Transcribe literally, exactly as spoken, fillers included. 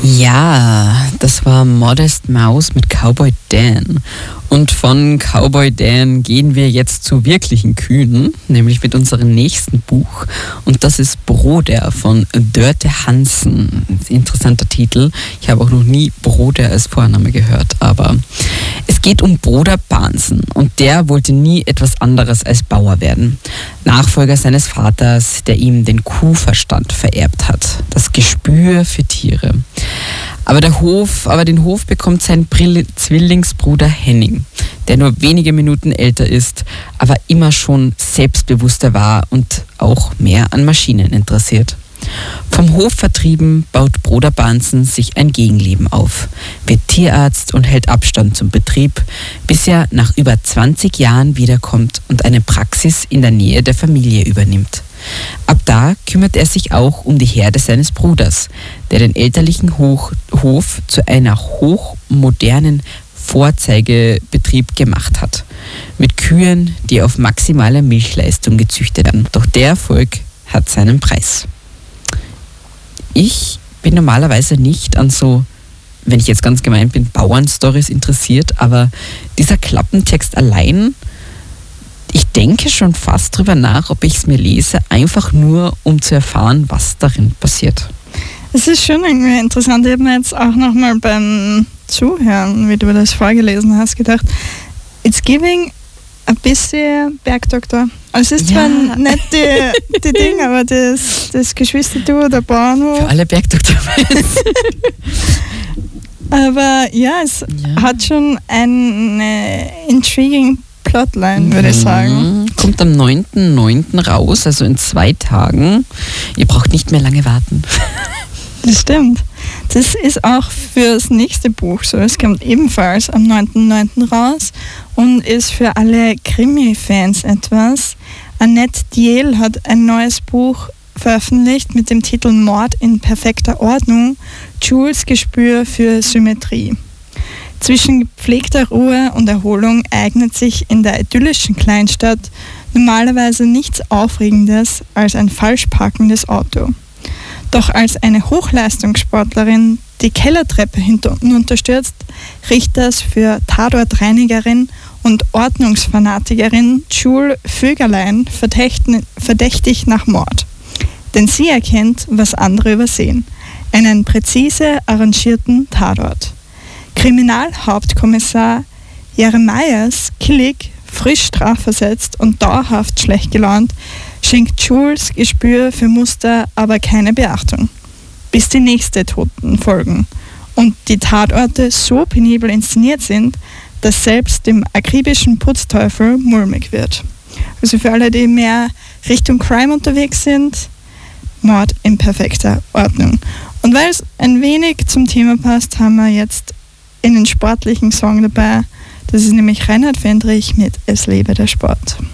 Ja, das war Modest Mouse mit Cowboy Dan. Und von Cowboy Dan gehen wir jetzt zu wirklichen Kühen, nämlich mit unserem nächsten Buch. Und das ist Broder von Dörte Hansen. Interessanter Titel. Ich habe auch noch nie Broder als Vorname gehört, aber es geht um Broder Bahnsen. Und der wollte nie etwas anderes als Bauer werden. Nachfolger seines Vaters, der ihm den Kuhverstand vererbt hat. Das Gespür für Tiere. Aber, der Hof, aber den Hof bekommt sein Brill- Zwillingsbruder Henning, der nur wenige Minuten älter ist, aber immer schon selbstbewusster war und auch mehr an Maschinen interessiert. Vom Hof vertrieben, baut Broder Bahnsen sich ein Gegenleben auf, wird Tierarzt und hält Abstand zum Betrieb, bis er nach über zwanzig Jahren wiederkommt und eine Praxis in der Nähe der Familie übernimmt. Ab da kümmert er sich auch um die Herde seines Bruders, der den elterlichen Hoch- Hof zu einer hochmodernen Vorzeigebetrieb gemacht hat. Mit Kühen, die auf maximale Milchleistung gezüchtet werden. Doch der Erfolg hat seinen Preis. Ich bin normalerweise nicht an so, wenn ich jetzt ganz gemein bin, Bauernstories interessiert, aber dieser Klappentext allein, ich denke schon fast drüber nach, ob ich es mir lese, einfach nur, um zu erfahren, was darin passiert. Es ist schon irgendwie interessant. Ich habe mir jetzt auch nochmal beim Zuhören, wie du das vorgelesen hast, gedacht, it's giving ein bisschen Bergdoktor. Also es ist zwar Ja. nicht die, die Dinge, aber das, das Geschwisterduo, der Bauernhof. Für alle Bergdoktor-Fans. Aber ja, es Ja. hat schon eine intriguing Plotline, würde ich sagen. Mhm. Kommt am neunten neunten raus, also in zwei Tagen. Ihr braucht nicht mehr lange warten. Das stimmt. Das ist auch für das nächste Buch so. Es kommt ebenfalls am neunten neunten raus und ist für alle Krimi-Fans etwas. Annette Diel hat ein neues Buch veröffentlicht mit dem Titel Mord in perfekter Ordnung, Jules Gespür für Symmetrie. Zwischen gepflegter Ruhe und Erholung eignet sich in der idyllischen Kleinstadt normalerweise nichts Aufregendes als ein falsch parkendes Auto. Doch als eine Hochleistungssportlerin die Kellertreppe hinunterstürzt, riecht das für Tatortreinigerin und Ordnungsfanatikerin Jules Vögerlein verdächtig nach Mord. Denn sie erkennt, was andere übersehen: einen präzise arrangierten Tatort. Kriminalhauptkommissar Jeremias Killig, frisch strafversetzt und dauerhaft schlecht gelaunt, schenkt Jules Gespür für Muster aber keine Beachtung, bis die nächste Toten folgen und die Tatorte so penibel inszeniert sind, dass selbst dem akribischen Putzteufel mulmig wird. Also für alle, die mehr Richtung Crime unterwegs sind, Mord in perfekter Ordnung. Und weil es ein wenig zum Thema passt, haben wir jetzt einen sportlichen Song dabei. Das ist nämlich Reinhard Fendrich mit Es lebe der Sport.